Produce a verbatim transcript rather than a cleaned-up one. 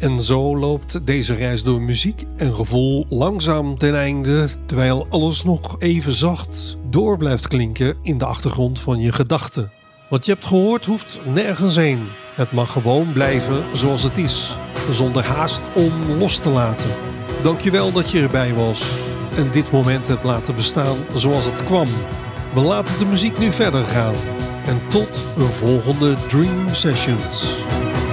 En zo loopt deze reis door muziek en gevoel langzaam ten einde, terwijl alles nog even zacht door blijft klinken in de achtergrond van je gedachten. Wat je hebt gehoord hoeft nergens heen. Het mag gewoon blijven zoals het is, zonder haast om los te laten. Dankjewel dat je erbij was en dit moment hebt laten bestaan zoals het kwam. We laten de muziek nu verder gaan. En tot een volgende Dream Sessions.